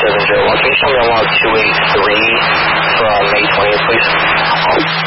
Can you show me on log 283 from May 20th, please?